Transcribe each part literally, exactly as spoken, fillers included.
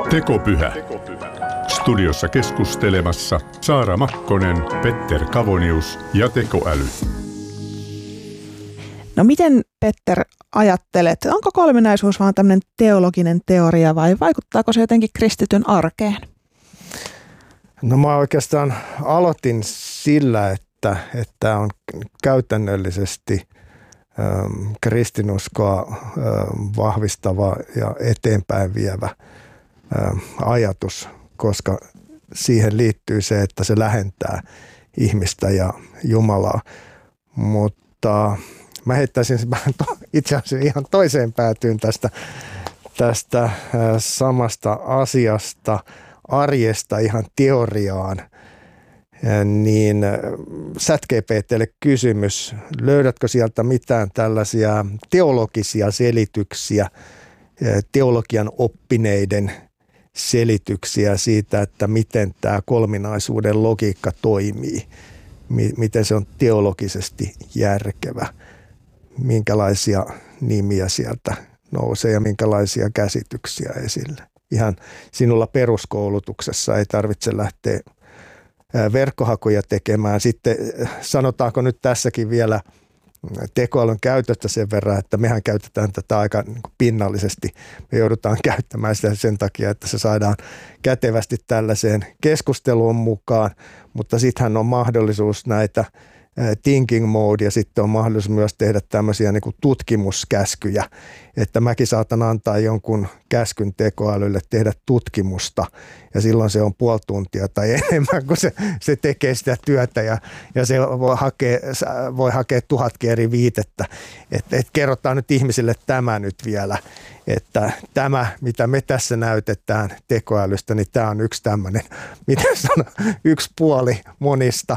Tekopyhä. Studiossa keskustelemassa Saara Makkonen, Petter Kavonius ja tekoäly. No miten, Petter, ajattelet, onko kolminaisuus vaan tämmöinen teologinen teoria vai vaikuttaako se jotenkin kristityn arkeen? No mä oikeastaan aloitin sillä, että tämä on käytännöllisesti ähm, kristinuskoa ähm, vahvistava ja eteenpäin vievä ähm, ajatus, koska siihen liittyy se, että se lähentää ihmistä ja Jumalaa. Mutta mä heittäisin itse asiassa ihan toiseen päätyyn tästä, tästä äh, samasta asiasta, arjesta ihan teoriaan, niin ChatGPT:lle kysymys, löydätkö sieltä mitään tällaisia teologisia selityksiä, teologian oppineiden selityksiä siitä, että miten tämä kolminaisuuden logiikka toimii, miten se on teologisesti järkevä, minkälaisia nimiä sieltä nousee ja minkälaisia käsityksiä esille. Ihan sinulla peruskoulutuksessa ei tarvitse lähteä verkkohakuja tekemään. Sitten sanotaanko nyt tässäkin vielä tekoälyn käytöstä sen verran, että mehän käytetään tätä aika pinnallisesti. Me joudutaan käyttämään sitä sen takia, että se saadaan kätevästi tällaiseen keskusteluun mukaan, mutta sittenhän on mahdollisuus näitä thinking mode ja sitten on mahdollisuus myös tehdä tämmöisiä niin kuin tutkimuskäskyjä, että mäkin saatan antaa jonkun käskyn tekoälylle tehdä tutkimusta ja silloin se on puoli tuntia tai enemmän, kun se, se tekee sitä työtä ja, ja se voi hakea, voi hakea tuhatkin eri viitettä, että et kerrotaan nyt ihmisille tämä nyt vielä, että tämä mitä me tässä näytetään tekoälystä, niin tämä on yksi tämmöinen, miten sanon, yksi puoli monista.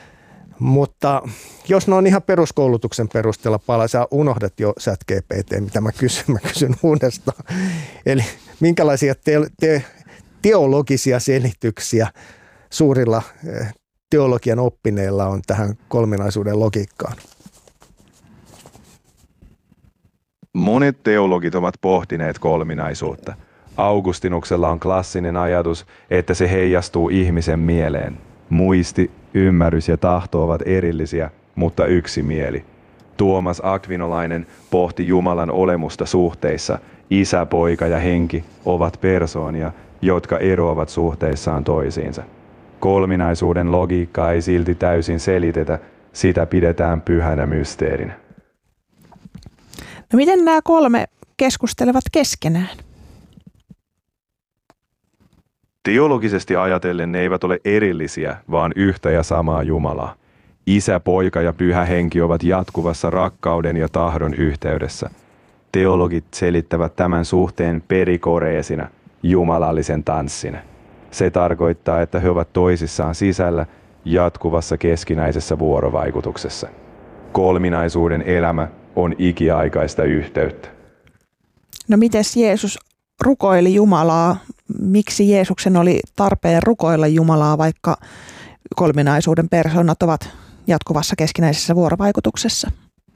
Mutta jos ne on ihan peruskoulutuksen perusteella palaa, sä unohdat jo ChatGPT, mitä mä kysyn, mä kysyn uudestaan. Eli minkälaisia te- te- teologisia selityksiä suurilla teologian oppineilla on tähän kolminaisuuden logiikkaan? Monet teologit ovat pohtineet kolminaisuutta. Augustinuksella on klassinen ajatus, että se heijastuu ihmisen mieleen. Muisti, ymmärrys ja tahto ovat erillisiä, mutta yksi mieli. Tuomas Akvinolainen pohti Jumalan olemusta suhteissa. Isä, poika ja henki ovat persoonia, jotka eroavat suhteissaan toisiinsa. Kolminaisuuden logiikkaa ei silti täysin selitetä, sitä pidetään pyhänä mysteerinä. No miten nämä kolme keskustelevat keskenään? Teologisesti ajatellen ne eivät ole erillisiä, vaan yhtä ja samaa Jumalaa. Isä, poika ja pyhä henki ovat jatkuvassa rakkauden ja tahdon yhteydessä. Teologit selittävät tämän suhteen perikoreesina, jumalallisen tanssina. Se tarkoittaa, että he ovat toisissaan sisällä jatkuvassa keskinäisessä vuorovaikutuksessa. Kolminaisuuden elämä on ikiaikaista yhteyttä. No mites Jeesus rukoili Jumalaa? Miksi Jeesuksen oli tarpeen rukoilla Jumalaa, vaikka kolminaisuuden persoonat ovat jatkuvassa keskinäisessä vuorovaikutuksessa?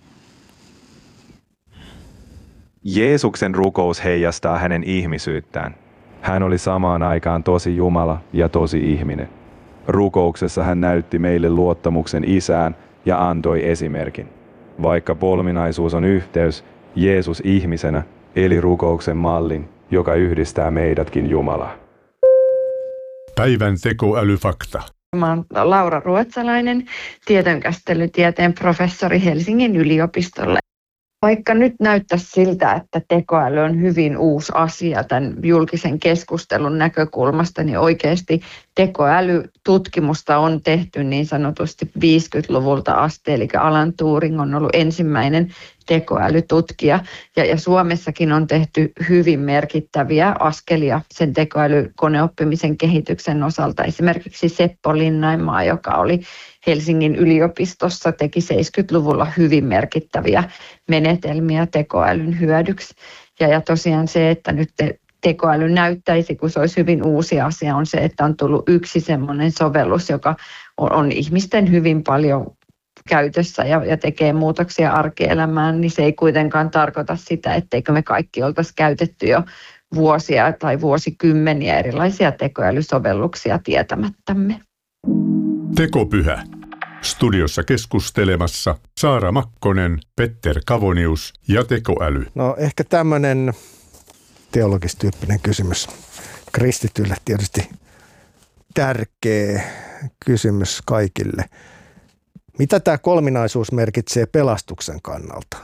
Jeesuksen rukous heijastaa hänen ihmisyyttään. Hän oli samaan aikaan tosi Jumala ja tosi ihminen. Rukouksessa hän näytti meille luottamuksen Isään ja antoi esimerkin. Vaikka kolminaisuus on yhteys, Jeesus ihmisenä eli rukouksen mallin, joka yhdistää meidätkin Jumalaa. Päivän tekoälyfakta. Mä oon Laura Ruotsalainen, tietojenkäsittelytieteen professori Helsingin yliopistolla. Vaikka nyt näyttäisi siltä, että tekoäly on hyvin uusi asia tämän julkisen keskustelun näkökulmasta, niin oikeasti tekoälytutkimusta on tehty niin sanotusti viisikymmentäluvulta asti, eli Alan Turing on ollut ensimmäinen tekoälytutkija, ja, ja Suomessakin on tehty hyvin merkittäviä askelia sen tekoälykoneoppimisen kehityksen osalta. Esimerkiksi Seppo Linnainmaa, joka oli Helsingin yliopistossa, teki seitsemänkymmentäluvulla hyvin merkittäviä menetelmiä tekoälyn hyödyksi. Ja, ja tosiaan se, että nyt te, tekoäly näyttäisi, kun se olisi hyvin uusi asia, on se, että on tullut yksi semmoinen sovellus, joka on, on ihmisten hyvin paljon käytössä ja, ja tekee muutoksia arkielämään, niin se ei kuitenkaan tarkoita sitä, etteikö me kaikki oltaisi käytetty jo vuosia tai vuosikymmeniä erilaisia tekoälysovelluksia tietämättämme. Tekopyhä. Studiossa keskustelemassa Saara Makkonen, Petter Kavonius ja tekoäly. No ehkä tämmöinen teologistyyppinen kysymys. Kristityille tietysti tärkeä kysymys kaikille. Mitä tämä kolminaisuus merkitsee pelastuksen kannalta?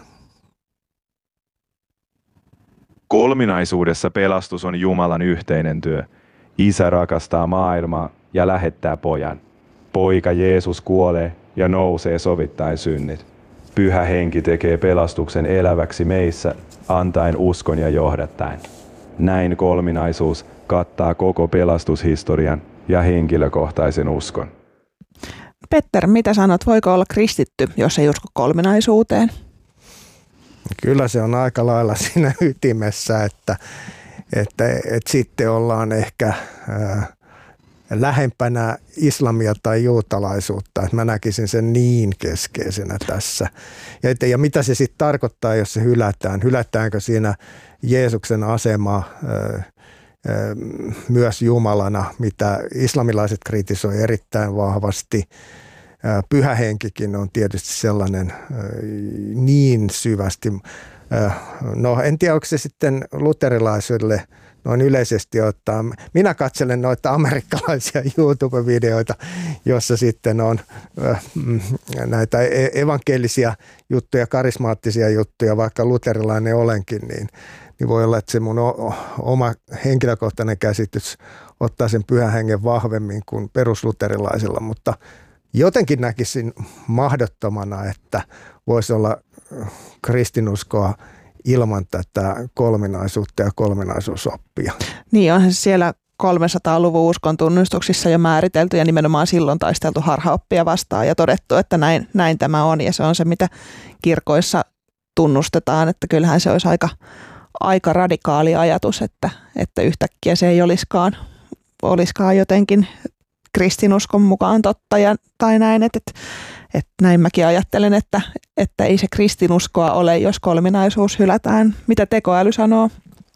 Kolminaisuudessa pelastus on Jumalan yhteinen työ. Isä rakastaa maailmaa ja lähettää pojan. Poika Jeesus kuolee ja nousee sovittaen synnit. Pyhä henki tekee pelastuksen eläväksi meissä, antaen uskon ja johdattaen. Näin kolminaisuus kattaa koko pelastushistorian ja henkilökohtaisen uskon. Petter, mitä sanot, voiko olla kristitty, jos ei usko kolminaisuuteen? Kyllä se on aika lailla siinä ytimessä, että, että, että sitten ollaan ehkä ää, lähempänä islamia tai juutalaisuutta. Että mä näkisin sen niin keskeisenä tässä. Ja, että, ja mitä se sitten tarkoittaa, jos se hylätään? Hylätäänkö siinä Jeesuksen asema ää, ää, myös Jumalana, mitä islamilaiset kritisoi erittäin vahvasti? Pyhä henkikin on tietysti sellainen niin syvästi. No en tiedä, onko se sitten luterilaisille noin yleisesti ottaa. Minä katselen noita amerikkalaisia YouTube-videoita, jossa sitten on näitä evankelisia juttuja, karismaattisia juttuja, vaikka luterilainen olenkin, niin, niin voi olla, että se mun oma henkilökohtainen käsitys ottaa sen pyhän hengen vahvemmin kuin perusluterilaisilla, mutta jotenkin näkisin mahdottomana, että voisi olla kristinuskoa ilman tätä kolminaisuutta ja kolminaisuusoppia. Niin, onhan siellä kolmesataaluvun uskon tunnustuksissa jo määritelty ja nimenomaan silloin taisteltu harhaoppia vastaan ja todettu, että näin, näin tämä on. Ja se on se, mitä kirkoissa tunnustetaan, että kyllähän se olisi aika, aika radikaali ajatus, että, että yhtäkkiä se ei olisikaan, olisikaan jotenkin kristinuskon mukaan totta ja, tai näin, että, että, että näin mäkin ajattelen, että, että ei se kristinuskoa ole, jos kolminaisuus hylätään. Mitä tekoäly sanoo?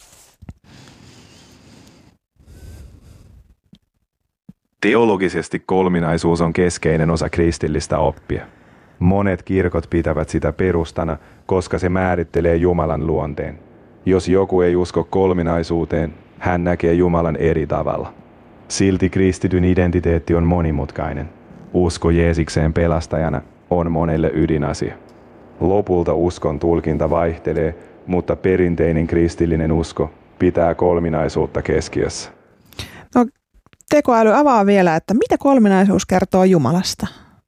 Teologisesti kolminaisuus on keskeinen osa kristillistä oppia. Monet kirkot pitävät sitä perustana, koska se määrittelee Jumalan luonteen. Jos joku ei usko kolminaisuuteen, hän näkee Jumalan eri tavalla. Silti kristityn identiteetti on monimutkainen. Usko Jeesikseen pelastajana on monelle ydinasia. Lopulta uskon tulkinta vaihtelee, mutta perinteinen kristillinen usko pitää kolminaisuutta keskiössä. No, tekoäly avaa vielä, että mitä kolminaisuus kertoo Jumalasta?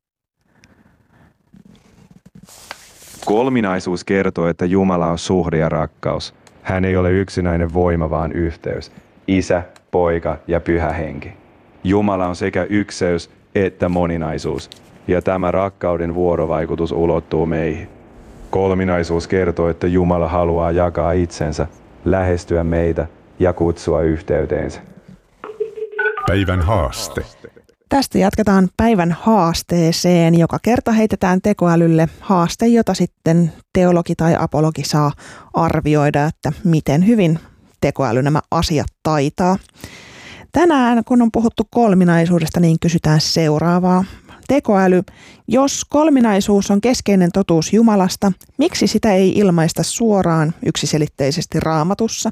Kolminaisuus kertoo, että Jumala on suhde ja rakkaus. Hän ei ole yksinäinen voima, vaan yhteys. Isä, Poika ja Pyhä Henki. Jumala on sekä ykseys että moninaisuus, ja tämä rakkauden vuorovaikutus ulottuu meihin. Kolminaisuus kertoo, että Jumala haluaa jakaa itsensä, lähestyä meitä ja kutsua yhteyteensä. Päivän haaste. Tästä jatketaan päivän haasteeseen. Joka kerta heitetään tekoälylle haaste, jota sitten teologi tai apologi saa arvioida, että miten hyvin tekoäly nämä asiat taitaa. Tänään, kun on puhuttu kolminaisuudesta, niin kysytään seuraavaa. Tekoäly, jos kolminaisuus on keskeinen totuus Jumalasta, miksi sitä ei ilmaista suoraan yksiselitteisesti Raamatussa?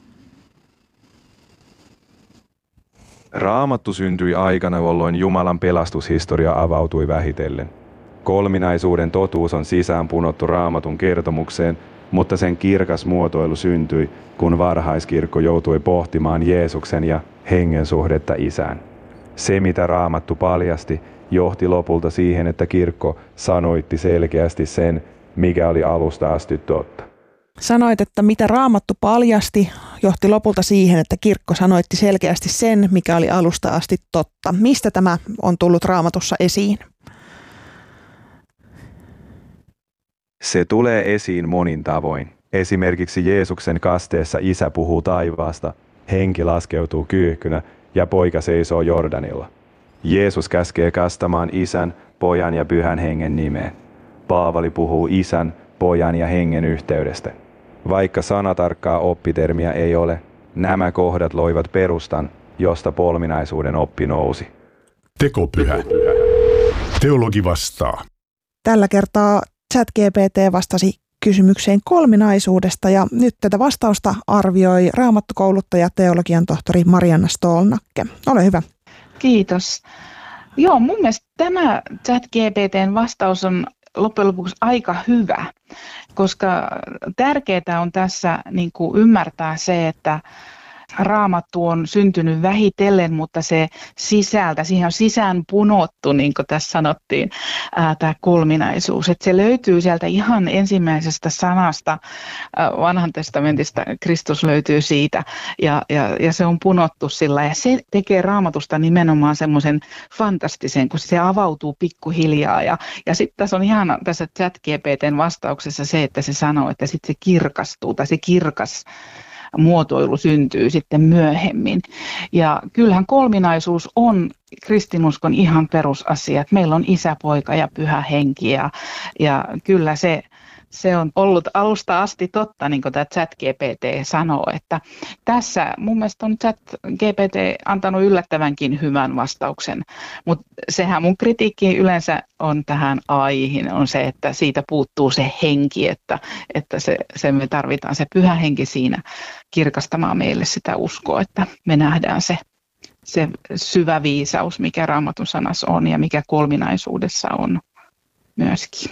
Raamattu syntyi aikana, jolloin Jumalan pelastushistoria avautui vähitellen. Kolminaisuuden totuus on sisään punottu Raamatun kertomukseen, mutta sen kirkas muotoilu syntyi, kun varhaiskirkko joutui pohtimaan Jeesuksen ja hengen suhdetta Isään. Se, mitä Raamattu paljasti, johti lopulta siihen, että kirkko sanoitti selkeästi sen, mikä oli alusta asti totta. Sanoit, että mitä Raamattu paljasti, johti lopulta siihen, että kirkko sanoitti selkeästi sen, mikä oli alusta asti totta. Mistä tämä on tullut Raamatussa esiin? Se tulee esiin monin tavoin. Esimerkiksi Jeesuksen kasteessa Isä puhuu taivaasta, henki laskeutuu kyyhkynä ja poika seisoo Jordanilla. Jeesus käskee kastamaan Isän, Pojan ja Pyhän Hengen nimeen. Paavali puhuu isän, pojan ja hengen yhteydestä. Vaikka sanatarkkaa oppitermiä ei ole, nämä kohdat loivat perustan, josta kolminaisuuden oppi nousi. Tekopyhä. Teologi vastaa. Tällä kertaa ChatGPT vastasi kysymykseen kolminaisuudesta ja nyt tätä vastausta arvioi raamattukouluttaja teologian tohtori Marianna Stolnakke. Ole hyvä. Kiitos. Joo, mun mielestä tämä ChatGPTn vastaus on loppujen lopuksi aika hyvä, koska tärkeää on tässä niin kuin ymmärtää se, että Raamattu on syntynyt vähitellen, mutta se sisältä, siihen on sisään punottu, niin kuin tässä sanottiin, ää, tämä kolminaisuus. Että se löytyy sieltä ihan ensimmäisestä sanasta, ää, vanhan testamentista, Kristus löytyy siitä, ja, ja, ja se on punottu sillä. Ja se tekee Raamatusta nimenomaan semmoisen fantastisen, kun se avautuu pikkuhiljaa. Ja, ja sitten tässä on ihana tässä ChatGPTn vastauksessa se, että se sanoo, että sitten se kirkastuu, tai se kirkas muotoilu syntyy sitten myöhemmin. Ja kyllähän kolminaisuus on kristinuskon ihan perusasia, että meillä on isä, poika ja pyhä henki ja, ja kyllä se, se on ollut alusta asti totta, niin kuin tämä ChatGPT sanoo, että tässä mun mielestä on ChatGPT antanut yllättävänkin hyvän vastauksen, mutta sehän mun kritiikki yleensä on tähän A I:hin, on se, että siitä puuttuu se henki, että, että se, se me tarvitaan se pyhä henki siinä kirkastamaan meille sitä uskoa, että me nähdään se, se syvä viisaus, mikä Raamatun sanassa on ja mikä kolminaisuudessa on myöskin.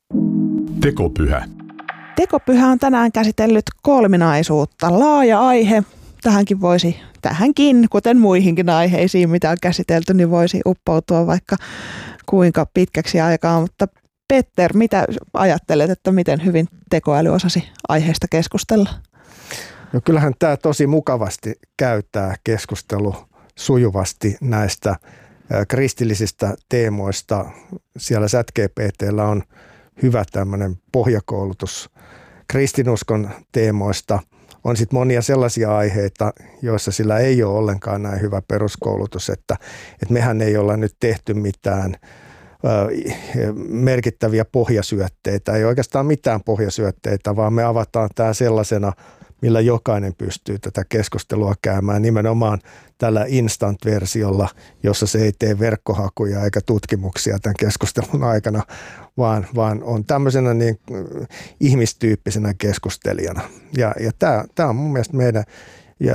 Tekopyhä. Tekopyhä on tänään käsitellyt kolminaisuutta. Laaja aihe. Tähänkin voisi, tähänkin, kuten muihinkin aiheisiin, mitä on käsitelty, niin voisi uppoutua vaikka kuinka pitkäksi aikaa. Mutta Petter, mitä ajattelet, että miten hyvin tekoäly osasi aiheesta keskustella? No kyllähän tämä tosi mukavasti käyttää keskustelu sujuvasti näistä kristillisistä teemoista. Siellä ChatGPT:llä on hyvä tämmöinen pohjakoulutus kristinuskon teemoista. On sitten monia sellaisia aiheita, joissa sillä ei ole ollenkaan näin hyvä peruskoulutus, että, että mehän ei olla nyt tehty mitään ö, merkittäviä pohjasyötteitä, ei oikeastaan mitään pohjasyötteitä, vaan me avataan tämä sellaisena, millä jokainen pystyy tätä keskustelua käymään nimenomaan tällä instant-versiolla, jossa se ei tee verkkohakuja eikä tutkimuksia tämän keskustelun aikana, vaan, vaan on tämmöisenä niin ihmistyyppisenä keskustelijana. Ja, ja tämä, tämä on mun mielestä meidän ja,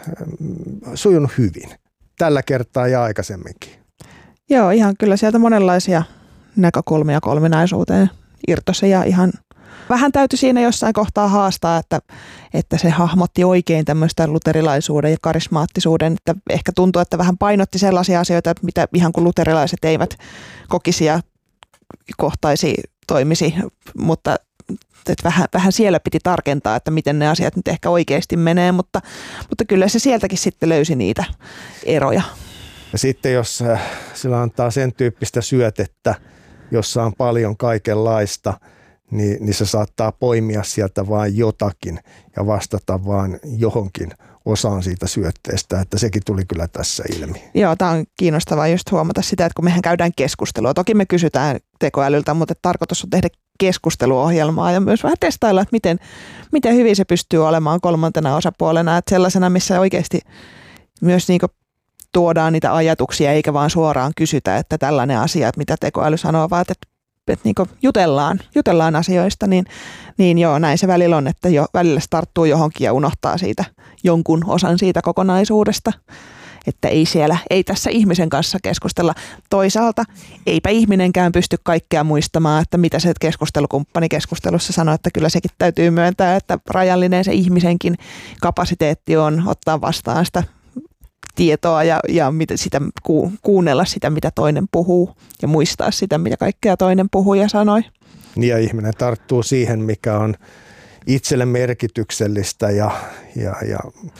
sujunut hyvin tällä kertaa ja aikaisemminkin. Joo, ihan kyllä sieltä monenlaisia näkökulmia kolminaisuuteen irtosi ja ihan vähän täytyy siinä jossain kohtaa haastaa, että, että se hahmotti oikein tämmöistä luterilaisuuden ja karismaattisuuden, että ehkä tuntuu, että vähän painotti sellaisia asioita, mitä ihan kuin luterilaiset eivät kokisi ja kohtaisi, toimisi, mutta että vähän, vähän siellä piti tarkentaa, että miten ne asiat nyt ehkä oikeasti menee, mutta, mutta kyllä se sieltäkin sitten löysi niitä eroja. Ja sitten jos sillä antaa sen tyyppistä syötettä, jossa on paljon kaikenlaista, Niin, niin se saattaa poimia sieltä vain jotakin ja vastata vain johonkin osaan siitä syötteestä, että sekin tuli kyllä tässä ilmi. Joo, tämä on kiinnostavaa just huomata sitä, että kun mehän käydään keskustelua, toki me kysytään tekoälyltä, mutta tarkoitus on tehdä keskusteluohjelmaa ja myös vähän testailla, että miten, miten hyvin se pystyy olemaan kolmantena osapuolena, että sellaisena, missä oikeasti myös niinku tuodaan niitä ajatuksia eikä vaan suoraan kysytä, että tällainen asia, että mitä tekoäly sanoo, vaan että että niin jutellaan, jutellaan asioista, niin, niin joo, näin se välillä on, että jo, välillä se tarttuu johonkin ja unohtaa siitä jonkun osan siitä kokonaisuudesta, että ei siellä, ei tässä ihmisen kanssa keskustella. Toisaalta eipä ihminenkään pysty kaikkea muistamaan, että mitä se keskustelukumppani keskustelussa sanoo, että kyllä sekin täytyy myöntää, että rajallinen se ihmisenkin kapasiteetti on ottaa vastaan sitä tietoa ja, ja mitä, sitä, ku, kuunnella sitä, mitä toinen puhuu ja muistaa sitä, mitä kaikkea toinen puhuu ja sanoi. Ja ihminen tarttuu siihen, mikä on itselle merkityksellistä ja, ja, ja,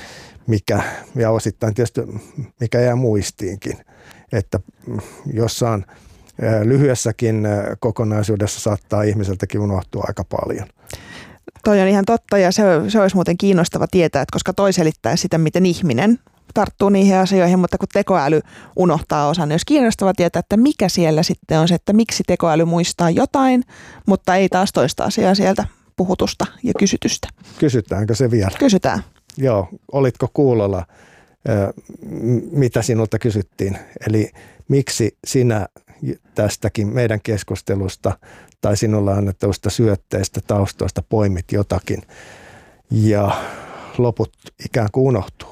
mikä, ja osittain tietysti mikä jää muistiinkin. Että jossain lyhyessäkin kokonaisuudessa saattaa ihmiseltäkin unohtua aika paljon. Toi on ihan totta ja se, se olisi muuten kiinnostava tietää, että koska toi selittää sitä, miten ihminen tarttuu niihin asioihin, mutta kun tekoäly unohtaa osan, niin olisi kiinnostavaa tietää, että mikä siellä sitten on se, että miksi tekoäly muistaa jotain, mutta ei taas toista asiaa sieltä puhutusta ja kysytystä. Kysytäänkö se vielä? Kysytään. Joo, olitko kuulolla, mitä sinulta kysyttiin? Eli miksi sinä tästäkin meidän keskustelusta tai sinulle annetuista syötteistä, taustoista poimit jotakin ja loput ikään kuin unohtuu?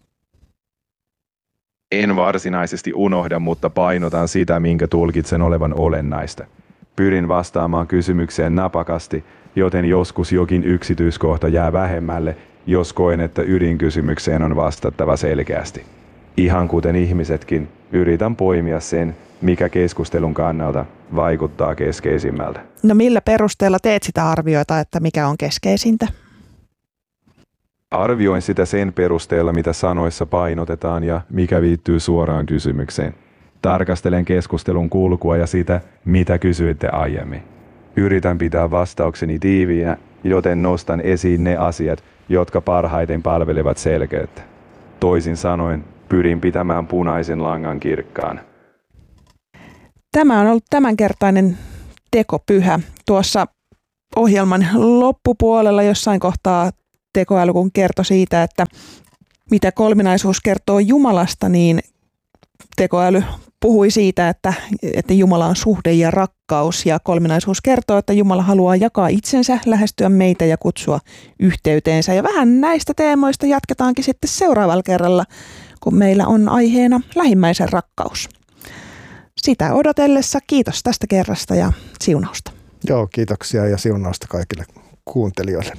En varsinaisesti unohda, mutta painotan sitä, minkä tulkitsen olevan olennaista. Pyrin vastaamaan kysymykseen napakasti, joten joskus jokin yksityiskohta jää vähemmälle, jos koen, että ydinkysymykseen on vastattava selkeästi. Ihan kuten ihmisetkin, yritän poimia sen, mikä keskustelun kannalta vaikuttaa keskeisimmältä. No millä perusteella teet sitä arvioita, että mikä on keskeisintä? Arvioin sitä sen perusteella, mitä sanoissa painotetaan ja mikä viittyy suoraan kysymykseen. Tarkastelen keskustelun kulkua ja sitä, mitä kysyitte aiemmin. Yritän pitää vastaukseni tiiviinä, joten nostan esiin ne asiat, jotka parhaiten palvelevat selkeyttä. Toisin sanoen, pyrin pitämään punaisen langan kirkkaan. Tämä on ollut tämänkertainen tekopyhä. Tuossa ohjelman loppupuolella jossain kohtaa tekoäly kun kertoi siitä, että mitä kolminaisuus kertoo Jumalasta, niin tekoäly puhui siitä, että, että Jumala on suhde ja rakkaus, ja kolminaisuus kertoo, että Jumala haluaa jakaa itsensä, lähestyä meitä ja kutsua yhteyteensä. Ja vähän näistä teemoista jatketaankin sitten seuraavalla kerralla, kun meillä on aiheena lähimmäisen rakkaus. Sitä odotellessa kiitos tästä kerrasta ja siunausta. Joo, kiitoksia ja siunausta kaikille kuuntelijoille.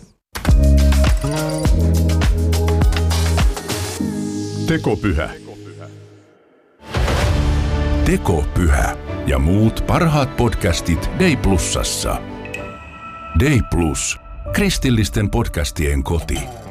Tekopyhä. Tekopyhä ja muut parhaat podcastit Day Plusassa. Day Plus, kristillisten podcastien koti.